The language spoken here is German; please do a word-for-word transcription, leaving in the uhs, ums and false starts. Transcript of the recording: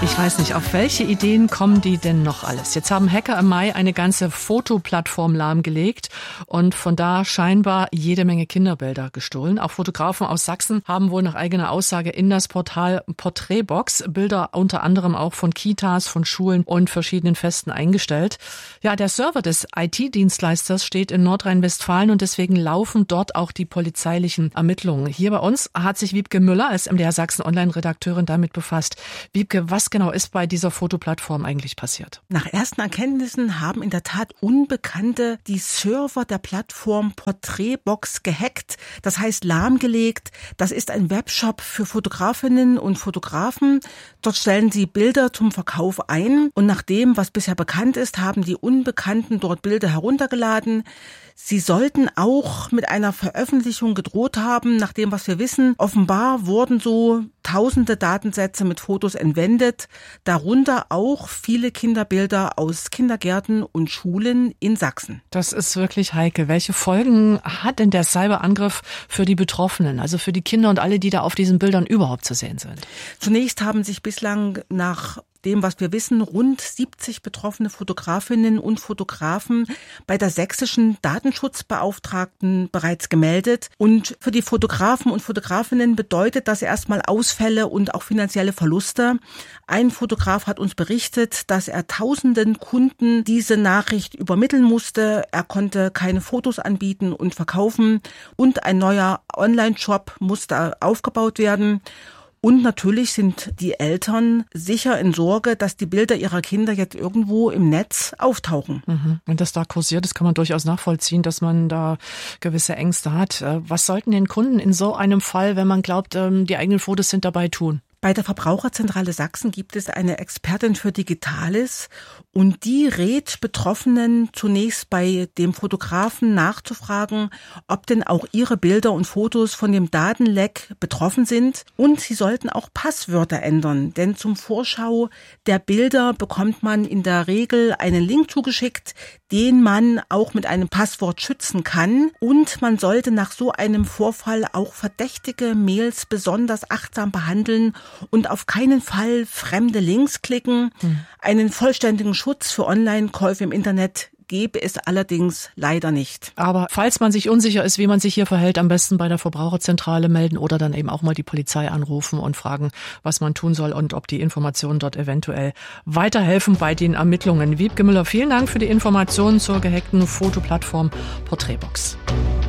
Ich weiß nicht, auf welche Ideen kommen die denn noch alles? Jetzt haben Hacker im Mai eine ganze Fotoplattform lahmgelegt und von da scheinbar jede Menge Kinderbilder gestohlen. Auch Fotografen aus Sachsen haben wohl nach eigener Aussage in das Portal Porträtbox Bilder unter anderem auch von Kitas, von Schulen und verschiedenen Festen eingestellt. Ja, der Server des I T-Dienstleisters steht in Nordrhein-Westfalen und deswegen laufen dort auch die polizeilichen Ermittlungen. Hier bei uns hat sich Wiebke Müller als M D R Sachsen Online-Redakteurin damit befasst. Wiebke, was genau ist bei dieser Fotoplattform eigentlich passiert? Nach ersten Erkenntnissen haben in der Tat Unbekannte die Server der Plattform Porträtbox gehackt, das heißt lahmgelegt. Das ist ein Webshop für Fotografinnen und Fotografen. Dort stellen sie Bilder zum Verkauf ein und nach dem, was bisher bekannt ist, haben die Unbekannten dort Bilder heruntergeladen. Sie sollten auch mit einer Veröffentlichung gedroht haben, nach dem, was wir wissen. Offenbar wurden so tausende Datensätze mit Fotos entwendet, darunter auch viele Kinderbilder aus Kindergärten und Schulen in Sachsen. Das ist wirklich heikel. Welche Folgen hat denn der Cyberangriff für die Betroffenen, also für die Kinder und alle, die da auf diesen Bildern überhaupt zu sehen sind? Zunächst haben sich bislang nach dem, was wir wissen, rund siebzig betroffene Fotografinnen und Fotografen bei der sächsischen Datenschutzbeauftragten bereits gemeldet. Und für die Fotografen und Fotografinnen bedeutet das erstmal Ausfälle und auch finanzielle Verluste. Ein Fotograf hat uns berichtet, dass er tausenden Kunden diese Nachricht übermitteln musste. Er konnte keine Fotos anbieten und verkaufen und ein neuer Online-Shop musste aufgebaut werden. Und natürlich sind die Eltern sicher in Sorge, dass die Bilder ihrer Kinder jetzt irgendwo im Netz auftauchen. Mhm. Wenn das da kursiert, das kann man durchaus nachvollziehen, dass man da gewisse Ängste hat. Was sollten den Kunden in so einem Fall, wenn man glaubt, die eigenen Fotos sind dabei, tun? Bei der Verbraucherzentrale Sachsen gibt es eine Expertin für Digitales und die rät Betroffenen zunächst bei dem Fotografen nachzufragen, ob denn auch ihre Bilder und Fotos von dem Datenleck betroffen sind. Und sie sollten auch Passwörter ändern, denn zum Vorschau der Bilder bekommt man in der Regel einen Link zugeschickt, den man auch mit einem Passwort schützen kann. Und man sollte nach so einem Vorfall auch verdächtige Mails besonders achtsam behandeln und auf keinen Fall fremde Links klicken. Hm. Einen vollständigen Schutz für Online-Käufe im Internet gäbe es allerdings leider nicht. Aber falls man sich unsicher ist, wie man sich hier verhält, am besten bei der Verbraucherzentrale melden oder dann eben auch mal die Polizei anrufen und fragen, was man tun soll und ob die Informationen dort eventuell weiterhelfen bei den Ermittlungen. Wiebke Müller, vielen Dank für die Informationen zur gehackten Fotoplattform Porträtbox.